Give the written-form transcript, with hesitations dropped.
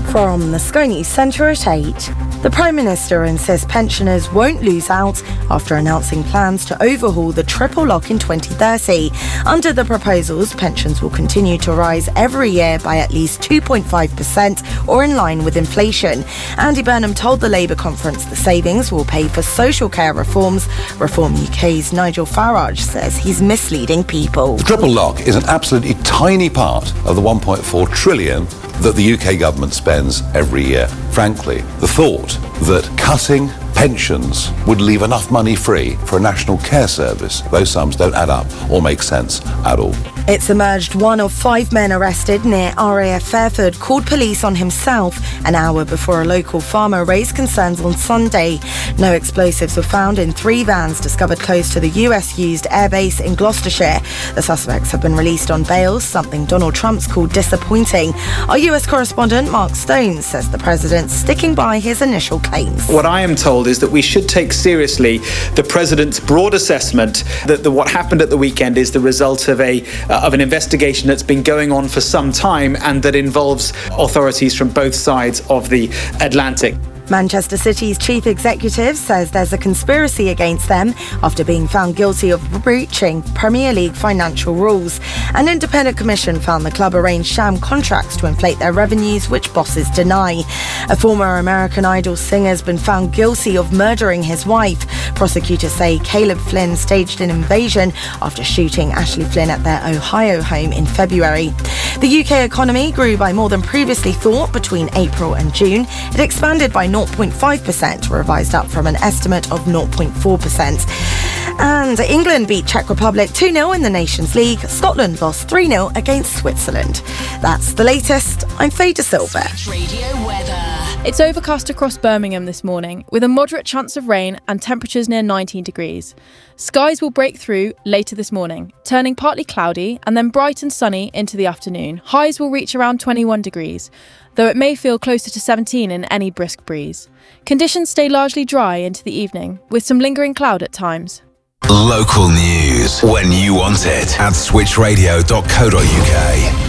From the Sky News Centre at 8. The Prime Minister insists pensioners won't lose out after announcing plans to overhaul the triple lock in 2030. Under the proposals, pensions will continue to rise every year by at least 2.5% or in line with inflation. Andy Burnham told the Labour conference the savings will pay for social care reforms. Reform UK's Nigel Farage says he's misleading people. The triple lock is an absolutely tiny part of the 1.4 trillion that the UK government spends every year. Frankly, the thought that cutting pensions would leave enough money free for a national care service, those sums don't add up or make sense at all. It's emerged one of 5 men arrested near RAF Fairford called police on himself an hour before a local farmer raised concerns on Sunday. No explosives were found in 3 vans discovered close to the US-used airbase in Gloucestershire. The suspects have been released on bail, something Donald Trump's called disappointing. Our US correspondent Mark Stone says the president's sticking by his initial claims. What I am told is that we should take seriously the president's broad assessment that what happened at the weekend is the result of an investigation that's been going on for some time and that involves authorities from both sides of the Atlantic. Manchester City's chief executive says there's a conspiracy against them after being found guilty of breaching Premier League financial rules. An independent commission found the club arranged sham contracts to inflate their revenues, which bosses deny. A former American Idol singer has been found guilty of murdering his wife. Prosecutors say Caleb Flynn staged an invasion after shooting Ashley Flynn at their Ohio home in February. The UK economy grew by more than previously thought between April and June. It expanded by 0.5%, revised up from an estimate of 0.4%. And England beat Czech Republic 2-0 in the Nations League. Scotland lost 3-0 against Switzerland. That's the latest. I'm Faye De Silva. Radio weather. It's overcast across Birmingham this morning, with a moderate chance of rain and temperatures near 19 degrees. Skies will break through later this morning, turning partly cloudy and then bright and sunny into the afternoon. Highs will reach around 21 degrees, though it may feel closer to 17 in any brisk breeze. Conditions stay largely dry into the evening, with some lingering cloud at times. Local news when you want it at switchradio.co.uk.